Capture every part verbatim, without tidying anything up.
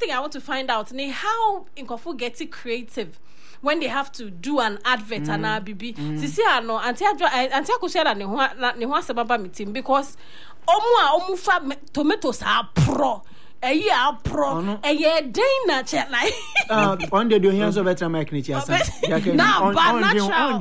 thing I want to find out is how Inkofo get it creative when they have to do an advert and a B B. Sisi ano anti anti akushare na ne ho ne ho asebaba meeting because omu a omu fa tomatoes are pro. Eye a pro. Eye den na che like. Ah, on the do here so better make ni chiasa. Na ba natural.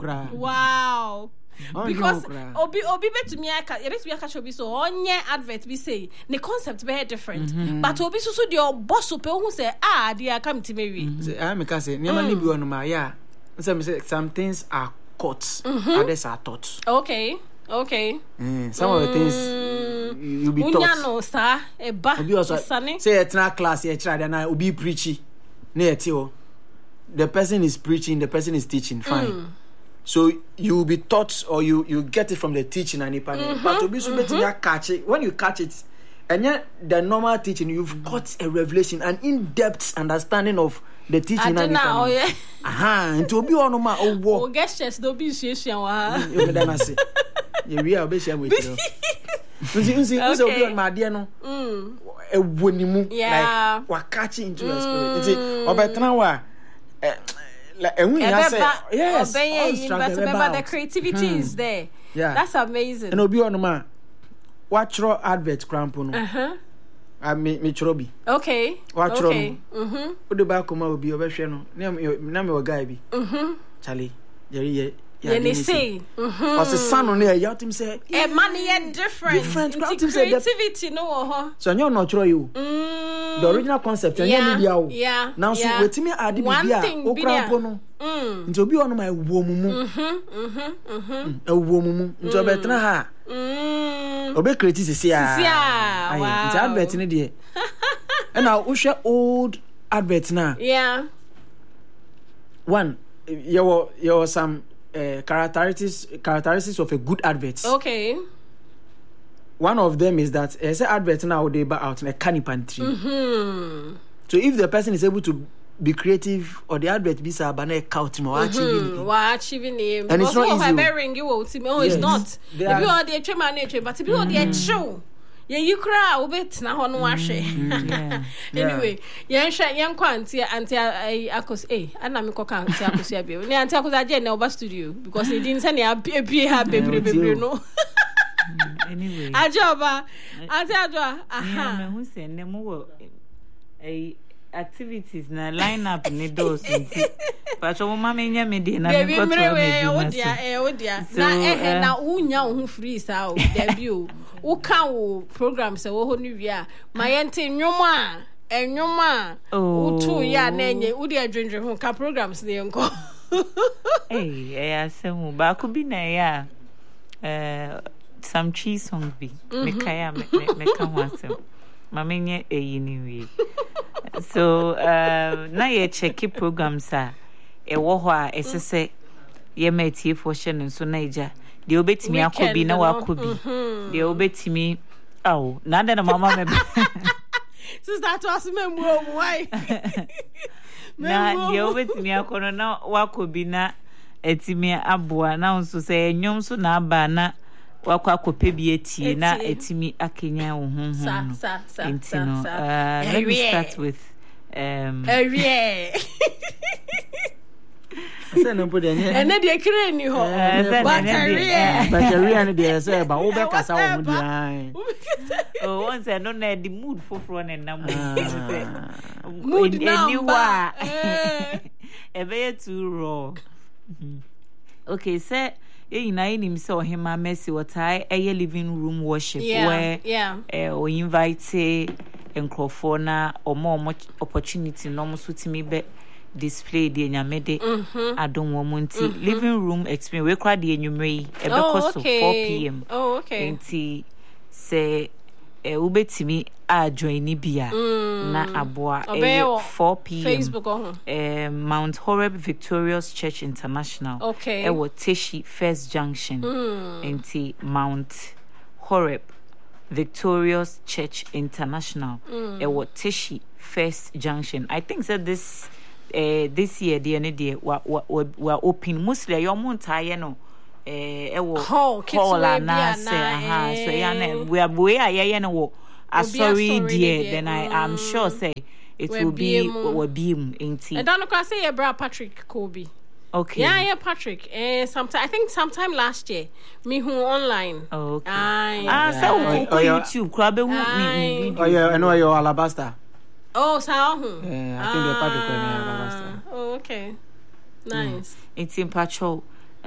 Wow. Because obi obi bet me aka e bet me aka shobi so onye advert be say the concept very different mm-hmm. but obi so so the boss pe hu say ah dey aka mtimewi I make say never ni bi onu ma ya say say some things are caught mm-hmm. others are taught. Okay. Okay. Mm, some mm. of the things you, you be taught. Unya no sir e ba say at na class e try na obi preaching na eti o the person is preaching the person is teaching fine. Mm. So you will be taught or you you get it from the teaching and mm-hmm, but to be so mm-hmm. better catch it when you catch it and yet the normal teaching you've mm-hmm. got a revelation an in-depth understanding of the teaching and oh yeah aha to be on ma oh wo guests do be sheshian wa you me dana say you we are be share with you unsi unsi unsi obi on ma de no mm e wonimu like wa catch into your spirit unsi obetena wa like and we have said yes the creativity hmm. is there. Yeah, that's amazing. And obi on ma watch raw advert cramp no uh-huh I me me chrobi okay watch okay mhm o de ba ko ma obi obehwe no na na me guy bi mhm chale yeri ye yeah they say mhm was the son on there you him say eh money is different different creativity no ho so you no chro you the original concept and you bia o yeah now so wetimi ade bibia o cramp no mm nti obi on my wo mumu mhm mhm mhm e wo mumu nti obetena ha mm obe create sisi ah wow nti advert ne de and now we share old advert na yeah one your your some uh, characteristics characteristics of a good advert. Okay. One of them is that as an advert now they buy out in a canny pantry. Mm-hmm. So if the person is able to be creative or the advert be sa bana count or achieving wa achieving him and it's not easy. I ring you oh it's not if you are the train manager but if you are the show yeah you cry we bet na ho no ahwe anyway yen hwe yen kwa anti anti akos eh ana me koka anti akos ya bi ni anti akos aje na over studio because he didn't say na abi ha bebre bebre no anyway ajoba anti ajoa aha me hu se ne mo wo eh activities na line up ni those but so mama nya me dey na me go to me o dia eh o dia na eh na unya ho free sa o debi o wo kan wo program se wo ho ni wi a ma yente nwom a enwom a wo tu ya na enye wo dia dwendwe ho ka programs ne nko eh eh asemu ba ku bi na ya eh some cheese song bi me kaya me me kan ho asem mama nye eyi ni wi so uh na ye check programs a e wo ho a esese ye matie for shen so na ija de obetimi akobi na wakobi de obetimi aw na da na mama me sister to asme mu why na de obetimi akono na wakobi na etimi aboa na nso se enwom so na aba na wakwa akope bi etie na etimi akenya wo honhom sa sa sa no uh let me start with um yeah say no put any and dey kire ni ho battery battery and dey say ba wo be kasa wo di ai oh once I no na the mood for na na mood anyway e be too raw okay say eh na him say ohima mercy watai eh living room worship yeah, where yeah eh o invite enkrofo na omo opportunity no mo sutimi be display the nyamede adom wo monti living room experience we kwa the enwumre e be cost four p.m. oh okay nti say eh ubetimi a join ni bia na aboa eh four p.m. Facebook oh eh Mount Horeb Victorious Church International okay eh wo Teshi First Junction nti Mount Horeb Victorious Church International mm. eh wo Teshi First Junction. I think that this uh, this year the any day we we open mostly your montaye no eh e wo call na say aha so ya na we we are ye no wo sorry dear then I am sure say it will be wabim enti. I don't know say your bra Patrick Kobe. Okay. Yeah, yeah, Patrick. Eh, sometime I think sometime last year, me who online. Oh, okay. Aye. Ah, so on oh, yeah. YouTube, crab me. Oh yeah, I know you're Alabaster. Oh, so yeah, I think the Patrick were Alabaster. Oh, okay. Nice. Mm. It's in Patrol.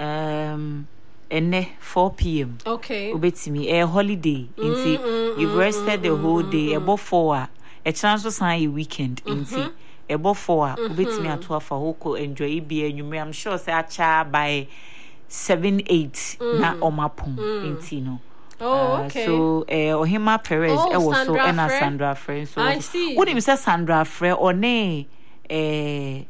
Um, and four p.m. Okay. Ubetimi a holiday. Inti mm, you've rested the whole day. About four. A chance to sign a weekend. Inti. Ebo four, ubetimi atwa fa hoko enjoy bi enwumre. I'm sure say acha by seven eight na omapon enti no. Oh, okay. Uh, so eh uh, Ohima Perez oh, e was so and na Sandra Frey so. I see. What him say Sandra Frey one eh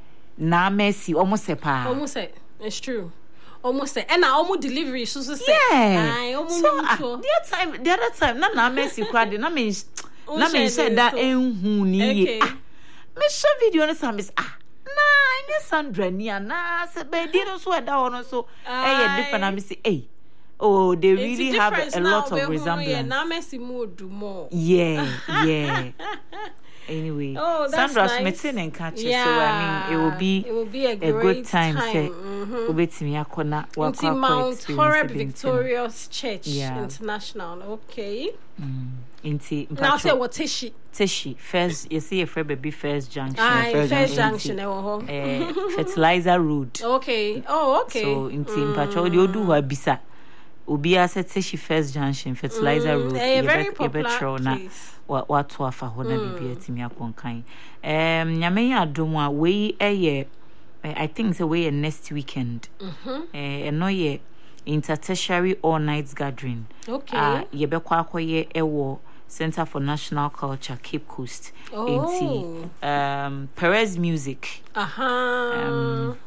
na Messi almost say pa. Almost say it's true. Almost say and na almost delivery so so say. Yeah. Aye, almost so uh, the other time the other time na na Messi kwade na me na me say that enhu ni ye. Me show video no some is ah na any Sandra ni na se be di no so da ono so eh different na me say eh oh they really have a lot of resemblance na Messi mood more yeah yeah anyway oh, Sandra nice. Smith and catch yeah. so I mean it will be it will be a, a good time, time. say mm-hmm. ubetimi akona wa kwa Mount Horeb Victorious Church yeah. International okay mm. Inti now say what Tishi Tishi first you see a free baby first junction Aye, first, first junction, junction uh, fertilizer road okay oh okay so inti mm. mpacho de odu ho abisa obi ase Tishi first junction fertilizer mm. road a very popular place what to afa ho na bibia timi akonkan um nyame ya adom a we eye I think say we next weekend mhm eh no ye intertertiary all nights gathering okay ah ye be kwa akoye ewo Center for National Culture Cape Coast oh. Inti um Perez Music aha um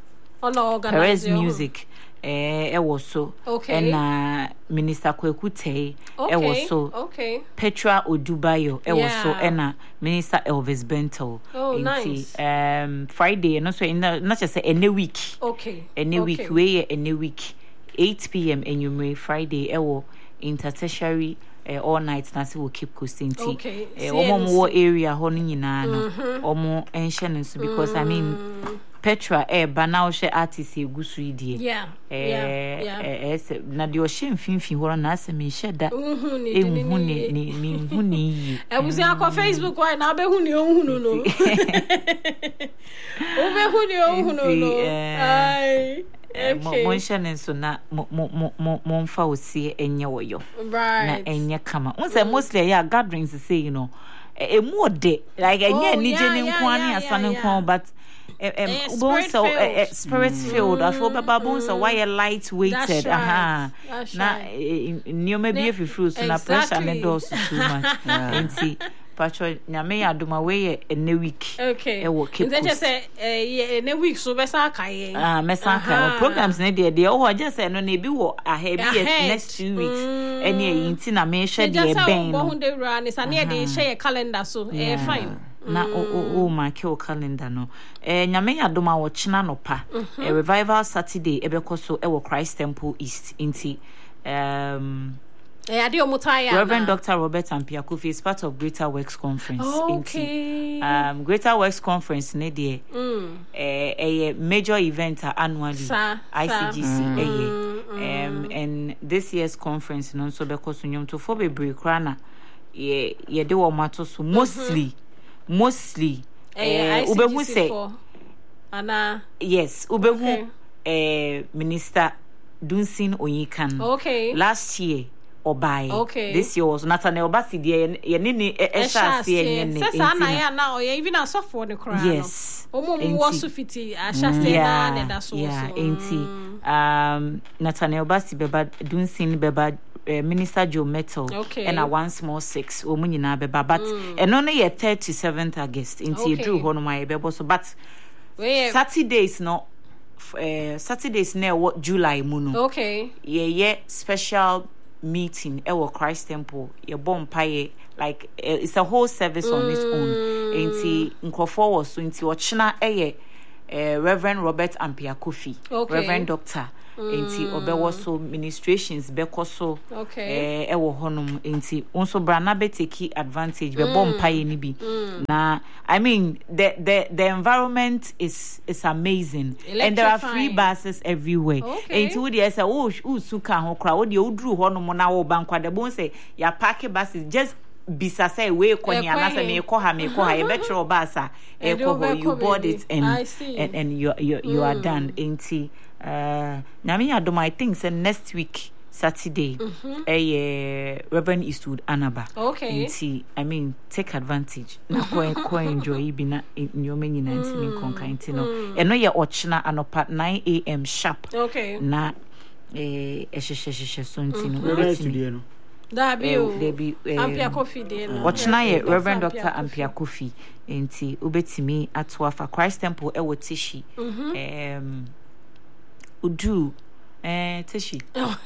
ono Perez Music eh ewo so okay. and uh, Minister Kweku Tei okay. ewo so okay Petra Odubayo ewo yeah. so and uh, Minister Elvis Bento oh Inti nice um Friday no so in the, not just say any week okay any okay. week we any week eight p.m. enyumre Friday ewo intertertiary uh, all night na se will keep coasting tea okay eh omo mo area ho no nyina no omo enhye no so because I mean Petra eh bana she artist egusu idie yeah eh eh eh na de o she mfimfin ho na se me hye da ehunu ni ni ni hu ni yi ebusi akọ Facebook why na be hu ni ohunu no o be hu ni ohunu no ai okay mo nhyɛ so na mo mo mo mo mfa osie enye woyo right na enye kama unse mostly ya gatherings say you know emu de like enye ni je ni nkwa ni asane nkwa but um bonso spirit filled afo baba bonso why light weighted aha na nioma bi efifru so na pressure ne dos too much enti patro nyame ya doma we e ne week okay e wo keep nze say eh ne week so besa kai ah mesa kai programs ne de de o just say no na bi wo aha bi next two weeks eni e yinti na me hwe de e ben no de ra ni sa ne de share calendar so eh fine na o o o ma ke o calendar no eh nyame ya doma wo china no pa a revival Saturday e be koso e wo Christ Temple East inti um Eh, Reverend Doctor Robert Ampiakufi is part of Greater Works Conference. Oh, okay. Um, Greater Works Conference, ne dear, mm. a, a major event annually. Sa, I C G C. mm. Mm. Um, and this year's conference, non so because you to for be break rana, ye ye do o matter so mostly, mostly. Eh, ubehu say, Anna. Yes, ubehu. Eh, Minister Dunsin Onyikan. Okay. Last year. Obai. Okay. This year was Nathaniel Obasi ye ye ni esha se ye ni. Sasa na ya na o ye even aso for the crown. Yes. Omo mo wasu fiti asha se na na da so. Yeah, enti. Um Nathaniel Obasi beba Dunsin beba uh, Minister Joe Metal okay. and a one small six omo nyina beba but mm. and only ye thirty-seventh August enti okay. Drew hono my bebo so but Wait. Saturdays no uh, Saturdays na what July muno. Okay. Ye ye special meeting ewo Christ Temple ye bompaye like it's a whole service mm. on its own enti nkrofo was so enti ochina eye uh, Reverend Robert Ampiakufi okay. Reverend Doctor enti obewo so ministrations beko so okay eh ewo honum enti onso bra na be take advantage be bom paye ni bi na I mean the the the environment is is amazing and there are free buses everywhere enti wo dey say wo usuka ho kra wo dey oduru honum na wo bankwade bon say ya park buses just bisa say we ko ni anasa me ko ha me ko ha e betro basa e ko you board it and and, and you you, you mm. are done enti uh na me adom I think say next week Saturday mm-hmm. eh Reverend Eastwood Anaba okay enti I mean take advantage na ko ko enjoy bi na nyoma nyina enti me konka enti no eno ye ochina anopa nine a m sharp okay na eh ehheheheh so enti no Reverend no Dabi o Debi Ampia Kofi de no Ochina ye Reverend Doctor Ampia Kofi enti obetimi atoa fa Christ Temple e wo Tishi um udu eh Tishi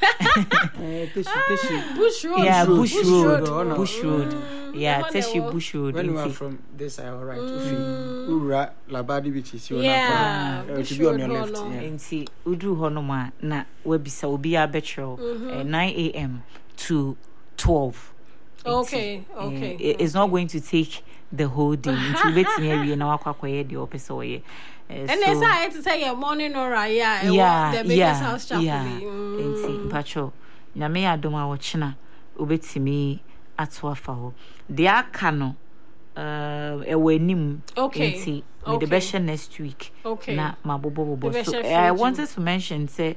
eh Tishi Tishi Bush Road yeah Bush Bush Road Road Bush Road yeah Tishi Bush Road when you are from this side all right Ufi Ura Labadi which is your yeah to be on your left enti udu hono ma na webisa obi abetro nine a m to twelve. Okay, uh, okay. It, it's not going to take the whole day. Until wait near you now akwakoye the office oye. And yes, I had to say your morning or yeah, yeah, the biggest yeah, house chapel. Yeah. Mm. Pacho, na me adoma watchina ubetimi atwa fa ho. De aka no uh ewenim okay. Enti okay. me the best next week. Okay. Na mabobo bobo. So I wanted to mention say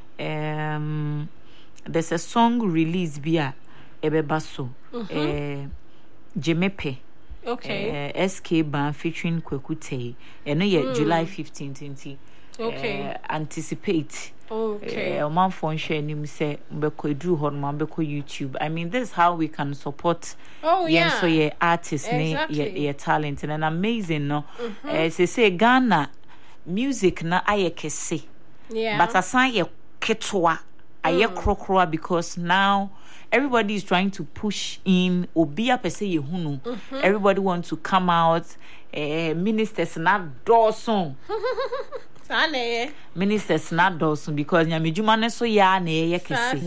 um there's a song release via Ebebaso, mm-hmm. uh, Jemepe, okay, uh, S K Band featuring Kwekute, and no yet mm. July fifteenth, twenty. Okay, uh, anticipate. Okay, a man phone share him say Beko Drew Horman Beko YouTube. I mean, this is how we can support. Oh yeah, so yeah, artists, exactly. ne, your talent and amazing. No, mm-hmm. uh, say say Ghana music na ayekese. Yeah, but asan ye ketwa. Aye krokroa because now everybody is trying to push in obia pese ye hunu. Everybody wants to come out. Uh, ministers not dawson. Ministers not dawson because nyamejuma ne so ya na ye kese.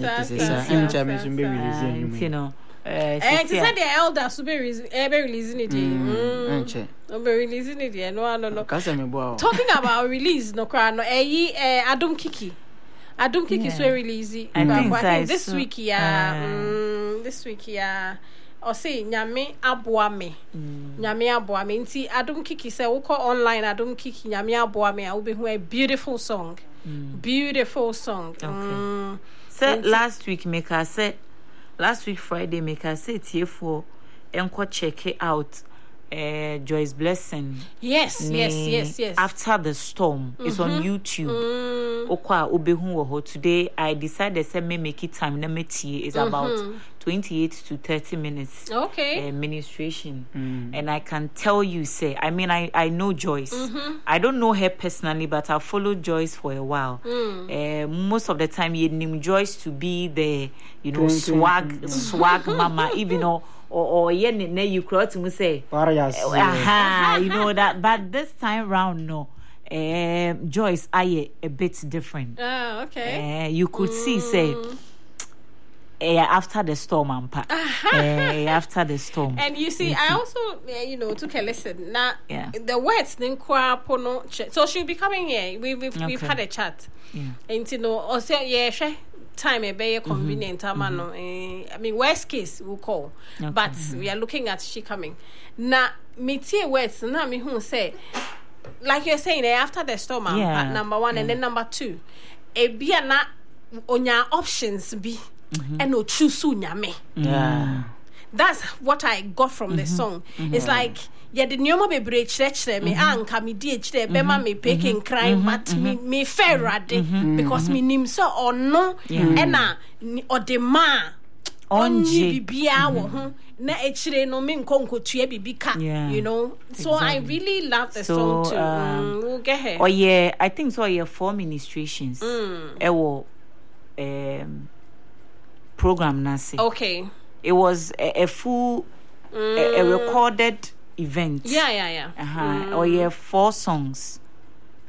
You know. Eh, to say the elders will be releasing it. Mm. Be releasing it. No, no, no. Talking about release, no cry, no. Eh, Adum Kiki. Adum Kiki is very easy. I think, I think this so, week, yeah, uh, um, this week, yeah. Or say Nyame Abuame, Nyame Abuame. Inti Adum Kiki say we call online Adum Kiki Nyame Abuame. I will be a beautiful song, mm. beautiful song. Okay. Mm. So last week, make I say, last week Friday, make I say here for enko check it out. Uh, Joyce Blessing. Yes, yes, yes, yes. After the storm, mm-hmm. It's on YouTube. Mm. Okwa obehu today. I decided to make it time. Nemeti is mm-hmm. about twenty-eight to thirty minutes. Okay. Uh, ministration, mm. And I can tell you, say, I mean, I I know Joyce. Mm-hmm. I don't know her personally, but I followed Joyce for a while. Mm. Uh, most of the time, you name Joyce to be the you know swag swag mama, even though. Or or yeah, ne you crowd to say, aha, you know that. But this time round, no. Uh, Joyce, I a bit different. Ah, okay. Uh, you could mm. see, say, uh, after the storm, ampa. uh, after the storm. And you see, mm-hmm. I also, uh, you know, took a listen. Now, yeah. the words didn't quite pono. So she'll be coming here. We we've okay. we've had a chat. Yeah. And you know, also yeah, she. Time a very convenient mm-hmm. mm-hmm. I mean worst case we'll call okay. But mm-hmm. we are looking at she coming now me tie words now me who say like you're saying after the storm yeah. number one yeah. and then number two e bia na onya options be mm-hmm. and no choose nyame yeah that's what I got from mm-hmm. the song mm-hmm. It's like yeah the nyoma be break church me anka me die chire be ma me picking crime but me me ferrade because me nim so or no ena or the ma onji bibia wo ho na e chire no me nkonkotua bibika you know so exactly. I really love the so, song too um, mm, we'll get her oh yeah I think so yeah four ministrations mm. e wo um program nasi okay it was a, a full mm. a, a recorded event. Yeah, yeah, yeah. Uh-huh. Mm. Or yeah, four songs.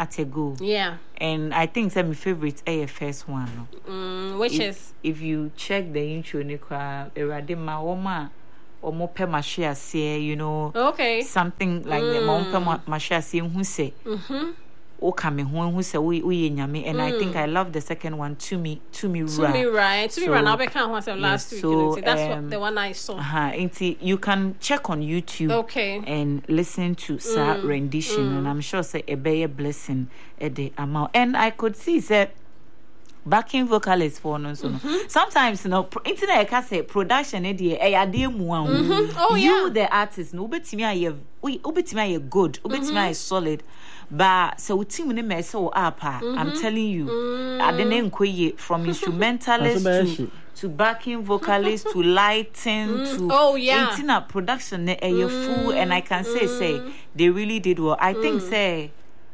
at a go. Yeah. And I think it's my favorite A F S one. Mm, which if, is? If you check the intro, Nikra, Eradima, Oma, or Mope Mashia, you know, okay. something like mm. the Mope Mashia, who say, mm-hmm. O coming home who say we we nyame and mm. I think I love the second one to me to me to me right to me right now can once last week so, that's um, what the one I saw uh-huh you can check on YouTube okay and listen to Sa mm. rendition mm. and I'm sure say a be a blessing at the amount and I could see say backing vocalist for no so mm-hmm. sometimes you know internet I can say production e dey e ade mu an oh you yeah. the artist no betimi aye we obetimi aye good obetimi aye solid but so team ne me say up mm-hmm. I'm telling you mm. ade na nkoye from instrumentalist to to backing vocalist to lighting mm. to oh yeah internet production e mm. full and I can say mm. say they really did well I mm. think say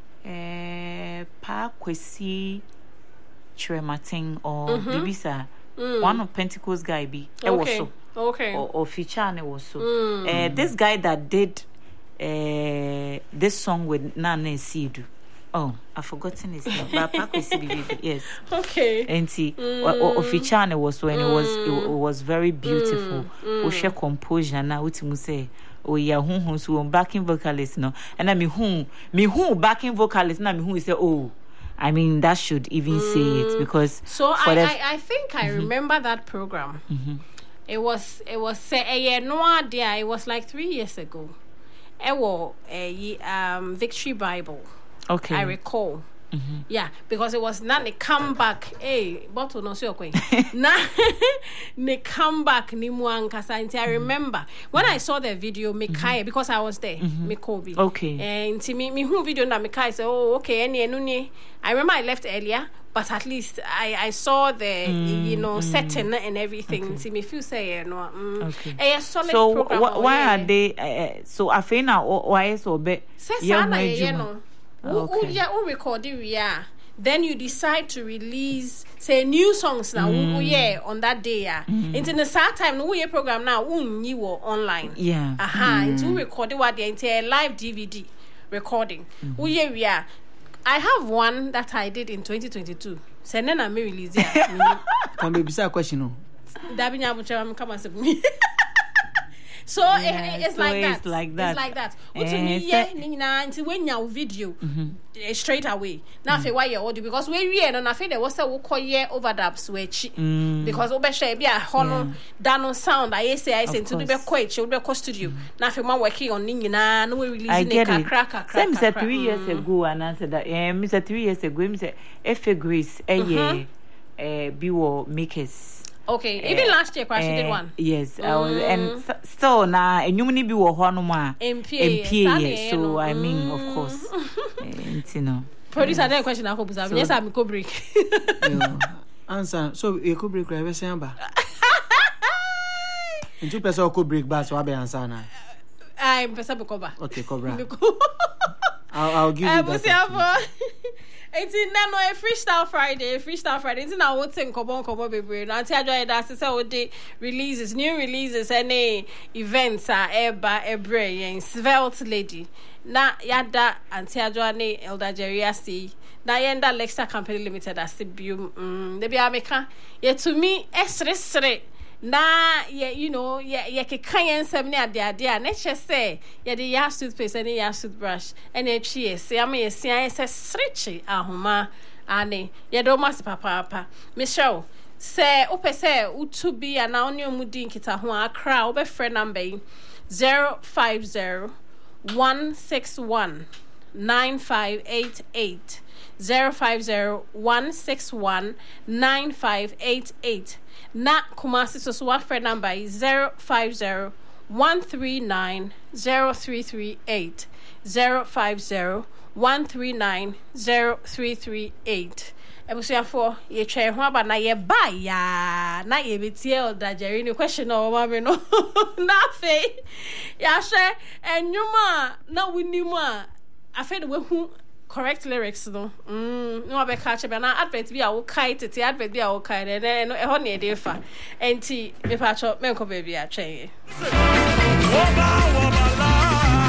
eh pa kwesi Tremating or mm-hmm. Bibisa, mm. one of Pentecost guy be okay. was so okay or, or feature ne was so. Mm. Uh, this guy that did uh, this song with Nana Sidu. Oh, I've forgotten his name. But yes. Okay. And see, mm. or, or feature ne was so and mm. it was it, it was very beautiful. Mm. Mm. share composure now. What you say? Oh yeah, who who's who backing vocalist no, and I mean who me who backing vocalist na me who say oh. I mean, that should even mm. say it because. So I, the... I, I think I mm-hmm. remember that program. Mm-hmm. It was it was a year no idea. It was like three years ago. It was a um Victory Bible. Okay, I recall. Mm-hmm. Yeah, because it was not a comeback. Hey, bottle no so okay. Na ne comeback ni muankasa. I remember when I saw the video, Mikai mm-hmm. because I was there, mm-hmm. Mikobi. Okay. And to me, me who video na Mikai say, oh okay, any any. I remember I left earlier, but at least I I saw the mm-hmm. you know setting and everything. Okay. To me feel say no. Mm, okay. A solid so program. So wh- why are they? Uh, so I feel now why so be? Yeah, you know. Okay. Yeah, we record it, yeah. Then you decide to release, say, new songs now. Mm. Yeah, on that day, yeah. Mm. Into the start time, no we program now. You were online. Yeah. Aha. Mm. Into record it what the entire live D V D recording. Mm-hmm. We yeah, yeah. I have one that I did in twenty twenty-two. So then I may release it. Can be beside question no. Dabinya bucha come and say. So yeah, it, it's, so like it's that. like that. It's like that. What to me, yeah, Nina, until when your video mm-hmm. straight away. Now, mm-hmm. why you audio because we we and I feel there was a wo call overdubs which mm. because obe share be a hono dano sound. I say I say to be quite she be studio. Now, if man working on Nina, no we releasing a crack crack crack. Same said three years ago, and I said that. Eh, Mister Three years ago, Mister F. Grace, eh, yeah, eh, Biwo makers. Okay, even uh, last year, Crash uh, did one. Yes, mm. I was, and so, still now, and you may be one more M P A. So I mean, mm. of course, uh, you know. Producer, yes. That question I hope is so, yes, I'm could break. Answer. So you could break. Ever say amba. And two person could break, but so I be answer now. I'm person Cobra. Okay, Cobra. I'll, I'll give you that. It's in no a freestyle Friday, freestyle Friday. It's now what's in Cobon Cobo baby. Now tell you that it's all day releases, new releases, any events are eba ebre and svelte lady. Na yada and tell you Elder Jerry see. Na yenda Lexa Company Limited as the bu um the be America. Yet to me, esre na yeah, you know, yeah, yeah, can some near the idea. Nature say, yeah, the yas toothpaste and the yas toothbrush, and a cheese. Say, I may say, I say, stretchy, ahoma, ane, yeah, do mas papa, Michelle. Say, ope say, utu be an onion mudin kita hua crowd, be friend number zero five zero one six one nine five eight eight zero five zero one six one nine five eight eight. Na Kumasi so so friend number is zero five zero one three nine zero three three eight zero five zero one three nine zero three three eight. Ebusia for ye try ho aba na ye ba ya na ye betie Elder Jerry ni question o ma me no na fe ya hwe enwuma na wunimu a afa de we hu correct lyrics no mm no be catch be na advert bi a wo kai tete advert bi a wo kai ne no e ho ne dey fa enti me pa cho me nko ba bi a twen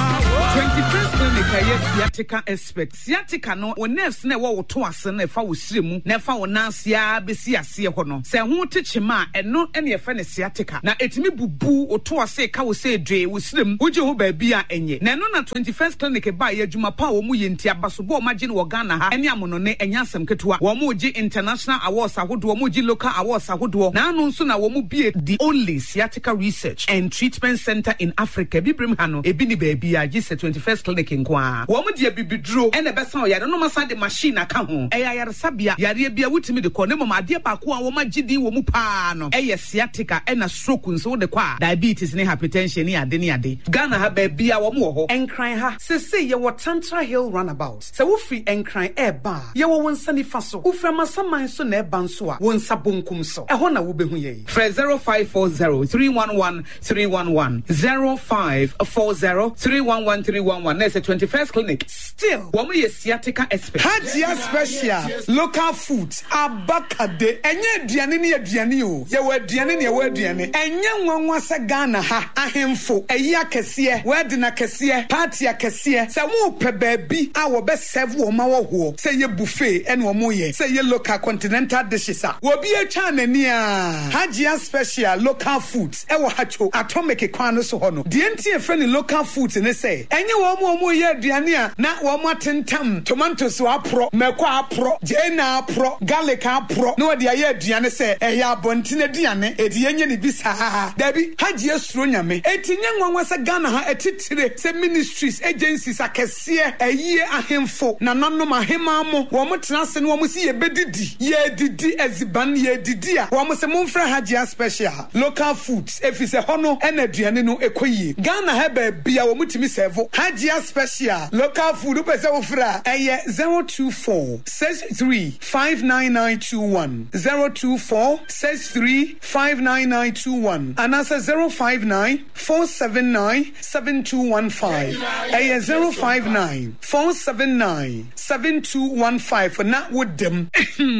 twenty-first clinic aye sciatica expert sciatica no o nerves na wo to ase na fa wo siremu na fa wo nansia besi ase ho no se ho techema eno ene efa ne sciatica na etimi bubu o to ase ka wo se dwe wo sirem uje ho ba bia enye na eno na twenty-first clinic ba ye adwuma pa wo mu ye ntia basobo o magye wo Ghana ha ene amono ne enya asem ketewa wo mu gi international awards ahodo wo mu gi local awards ahodo na anu nso na wo mu bie the only sciatica research and treatment center in Africa bibrim ha no ebi ni ba bia gi se twenty-first clinic nkwa wo mu die bibidro ene besa o yare no masa de machine aka ho eya yare sabia yare bia wutimi de ko ne mama ade ba ko a wo magye din wo mu pa no eye sciatica ena stroke nso de kwa diabetes ne hypertension ne ade ne ade Ghana ha ba bia wo mu ho enkran ha se se ye wo Tantra Hill runabout se wo free enkran e ba ye wo wonsa ni fa so wo fra masaman so na e ba nso a wonsa bonkum so e ho na wo behu ye Fred zero five four zero three one one three one one zero five four zero three one one three one one next twenty-first clinic still wo ye sciatica expert Hajia special local foods abakade enye aduane ne aduane o ye wo aduane ne ye wo aduane enye nwanwa se Ghana ha ahemfo eyi akese word na akese party akese se wo pe baabi a wo be serve wo ma wo ho se ye buffet ene wo mo ye se ye local continental dishes a wo bi atwa nani a Hajia special local foods e wo hacho atomic kwan no so ho no de entie fre ne local foods ne se enye wo mo mo ye aduane a na wo mo atentam tomatoes apro meko apro jena apro garlic apro no de aye aduane se ehya abontine aduane edi enye ne bisa dabi Hajia suro nyame etinye nwanwa se Ghana ha etitire se ministries agencies akese aye ahemfo na nanom ahema mo wo mo tenase no wo mo si ye bedidi ye didi eziban ye didi a wo mo se momfra Hajia special local foods efise hono ena aduane no ekoyi Ghana ha ba bia wo mutimi serve Hajia special local food pese wo fra eye zero two four six three five nine nine two one zero two four six three five nine nine two one and answer zero five nine four seven nine seven two one five eye zero five nine four seven nine seven two one five for na with them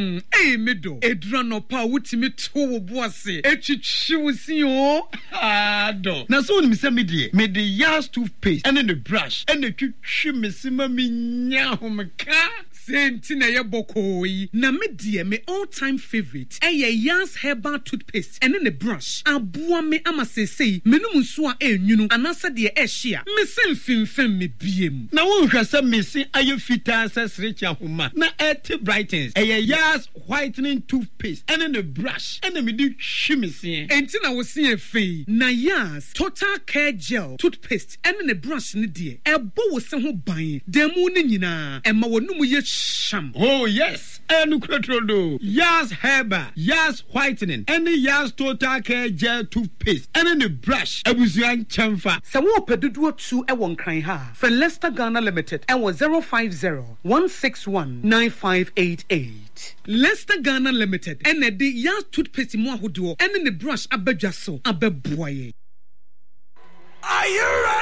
eh medo edra no pa wutimi to wo boase etwitwi wusi o ado na so ni se medie me de Yas toothpaste and the brush and the twitwi mesima minya homka senti na ye bokoi na me die me all time favorite eye Yas herbal toothpaste and the brush aboa me amasesei menum nso a enwunu anasa de e hia me semfimfem me biem na won hwasa mesi aye fita sesrecha homa na et brightens eye Yas whitening toothpaste and the brush and me di hwimese enti na wo se afei na Yas total care gel toothpaste and the brush ne die ebo wo se ho ban demu ne nyina ema wonum ye sham oh yes enu krotrodo Yas herbal Yas whitening and the Yas total care gel toothpaste and the brush abusuan chamfa se wo pedudu two e won kran ha for Leicester Ghana Limited and was zero five zero one six one nine five eight eight Leicester Ghana Limited and the Yas toothpaste mo ahodo and the brush abadwa so abeboye. Are you ready?